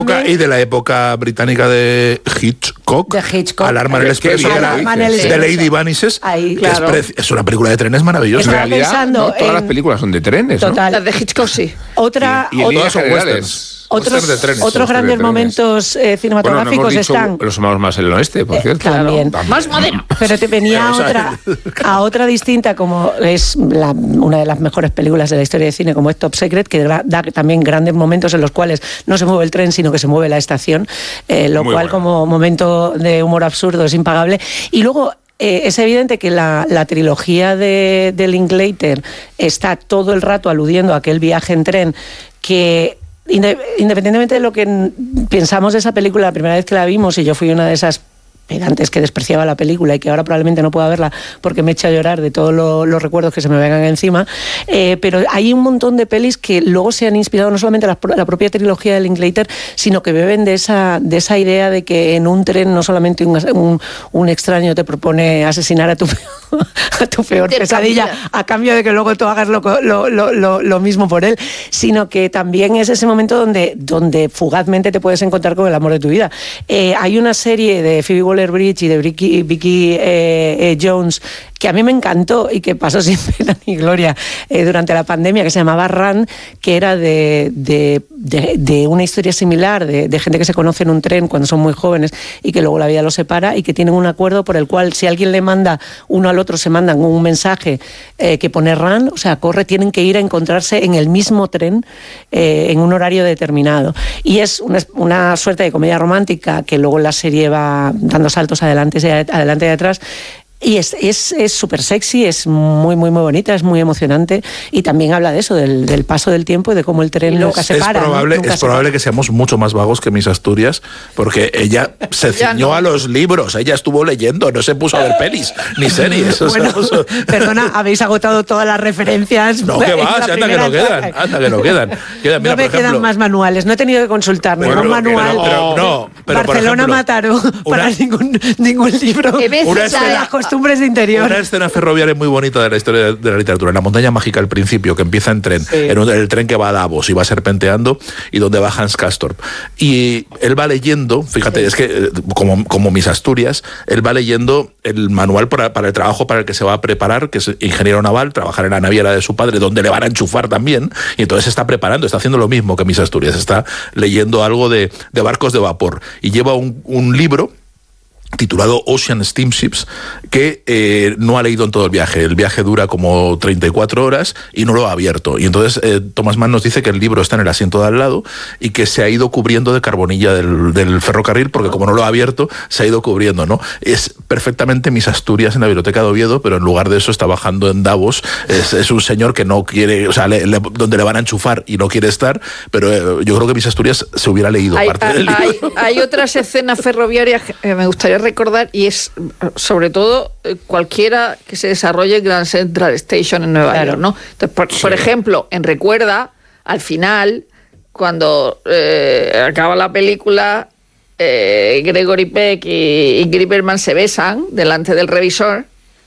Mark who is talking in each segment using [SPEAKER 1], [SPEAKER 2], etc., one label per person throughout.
[SPEAKER 1] Y de la época británica de Hitchcock. Alarma en el Expreso de Lady Vanishes.
[SPEAKER 2] Ahí,
[SPEAKER 1] que
[SPEAKER 2] claro.
[SPEAKER 1] es una película de trenes maravillosa.
[SPEAKER 3] En realidad, no todas las películas son de trenes,
[SPEAKER 2] total.
[SPEAKER 3] ¿no?
[SPEAKER 2] Las de Hitchcock sí.
[SPEAKER 3] Y en líneas generales.
[SPEAKER 2] Otros grandes momentos cinematográficos están.
[SPEAKER 3] Los humanos más en el oeste, por cierto.
[SPEAKER 2] También.
[SPEAKER 4] Más moderno.
[SPEAKER 2] Pero te venía a otra distinta, como es una de las mejores películas de la historia de cine, como es Top Secret, que da también grandes momentos en los cuales no se mueve el tren, sino que se mueve la estación, lo cual como momento de humor absurdo es impagable. Y luego es evidente que la trilogía de Linklater está todo el rato aludiendo a aquel viaje en tren que, independientemente de lo que pensamos de esa película la primera vez que la vimos, y yo fui una de esas pedantes que despreciaba la película y que ahora probablemente no pueda verla porque me echa a llorar de todos los recuerdos que se me vengan encima, pero hay un montón de pelis que luego se han inspirado no solamente la propia trilogía de Linklater, sino que beben de esa idea de que en un tren no solamente un extraño te propone asesinar a tu peor pesadilla a cambio de que luego tú hagas lo mismo por él, sino que también es ese momento donde fugazmente te puedes encontrar con el amor de tu vida. Hay una serie de Phoebe Waller-Bridge y de Vicky Jones que a mí me encantó y que pasó sin pena ni gloria durante la pandemia, que se llamaba Run, que era de una historia similar, de gente que se conoce en un tren cuando son muy jóvenes y que luego la vida los separa y que tienen un acuerdo por el cual si alguien le manda uno al otro, se mandan un mensaje que pone Run, o sea, corre, tienen que ir a encontrarse en el mismo tren en un horario determinado. Y es una suerte de comedia romántica que luego la serie va dando saltos adelante y atrás. Y es súper sexy, es muy, muy, muy bonita, es muy emocionante y también habla de eso, del paso del tiempo y de cómo el tren nunca se para.
[SPEAKER 1] Es probable que seamos mucho más vagos que Miss Asturias, porque ella se ciñó a los libros, ella estuvo leyendo, no se puso a ver pelis ni series.
[SPEAKER 2] Bueno, perdona, habéis agotado todas las referencias.
[SPEAKER 1] No, que va, anda que no quedan. Mira,
[SPEAKER 2] no me quedan más manuales, no he tenido que consultar ningún manual.
[SPEAKER 1] Pero
[SPEAKER 2] Barcelona Mataró para ningún libro. Costumbres de interior.
[SPEAKER 1] Una escena ferroviaria muy bonita de la historia de la literatura, en la montaña mágica al principio, que empieza en tren, en el tren que va a Davos y va serpenteando, y donde va Hans Castorp. Y él va leyendo, fíjate, es que como Miss Asturias, él va leyendo el manual para el trabajo para el que se va a preparar, que es ingeniero naval, trabajar en la naviera de su padre, donde le van a enchufar también, y entonces se está preparando, está haciendo lo mismo que Miss Asturias, está leyendo algo de barcos de vapor, y lleva un libro titulado Ocean Steamships, que no ha leído en todo el viaje. El viaje dura como 34 horas y no lo ha abierto. Y entonces Thomas Mann nos dice que el libro está en el asiento de al lado y que se ha ido cubriendo de carbonilla del ferrocarril, porque como no lo ha abierto, se ha ido cubriendo, ¿no? Es perfectamente Miss Asturias en la biblioteca de Oviedo, pero en lugar de eso está bajando en Davos. Es un señor que no quiere, o sea, donde le van a enchufar y no quiere estar, pero yo creo que Miss Asturias se hubiera leído parte del libro.
[SPEAKER 4] Hay otras escenas ferroviarias que me gustaría recordar, y es sobre todo cualquiera que se desarrolle en Grand Central Station en Nueva York, ¿no? Entonces, por ejemplo, en Recuerda, al final, cuando acaba la película, Gregory Peck y Ingrid Bergman se besan delante del revisor.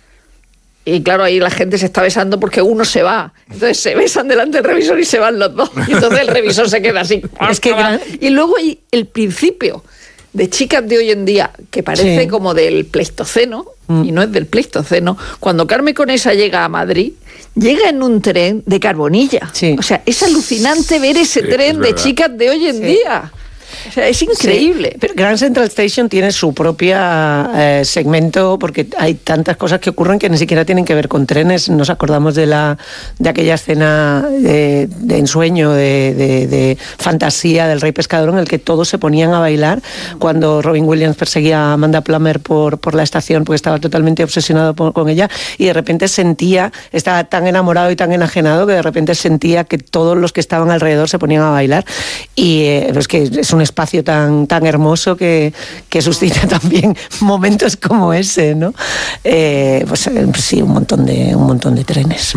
[SPEAKER 4] Y claro, ahí la gente se está besando porque uno se va. Entonces se besan delante del revisor y se van los dos. Y entonces el revisor se queda así. Y luego hay el principio de Chicas de hoy en día, que parece como del Pleistoceno, y no es del Pleistoceno. Cuando Carmen Conesa llega a Madrid, llega en un tren de carbonilla. O sea, es alucinante ver ese tren de Chicas de hoy en día. O sea, es increíble.
[SPEAKER 2] Sí, pero Grand Central Station tiene su propia segmento, porque hay tantas cosas que ocurren que ni siquiera tienen que ver con trenes. Nos acordamos de aquella escena de ensueño, de fantasía del Rey Pescador, en el que todos se ponían a bailar cuando Robin Williams perseguía a Amanda Plummer por la estación, porque estaba totalmente obsesionado con ella, y de repente estaba tan enamorado y tan enajenado que de repente sentía que todos los que estaban alrededor se ponían a bailar. Y es que es un espacio tan hermoso que suscita también momentos como ese, ¿no? Pues sí, un montón de trenes.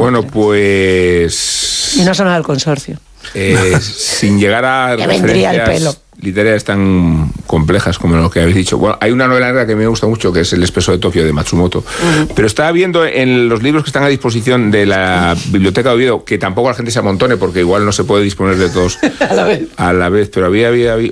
[SPEAKER 3] Pues...
[SPEAKER 2] Y no ha sonado el consorcio.
[SPEAKER 3] Sin llegar a
[SPEAKER 2] que vendría el pelo.
[SPEAKER 3] Literarias tan complejas como lo que habéis dicho. Bueno, hay una novela negra que me gusta mucho, que es El espeso de Tokio, de Matsumoto. Pero estaba viendo en los libros que están a disposición de la Biblioteca de Oviedo, que tampoco la gente se amontone, porque igual no se puede disponer de todos a la vez. Pero había